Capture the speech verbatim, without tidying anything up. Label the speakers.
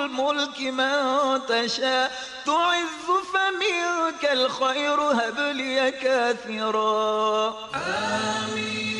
Speaker 1: الملك من تشاء تعز فمنك الخير هب لي كاثرا.
Speaker 2: آمين.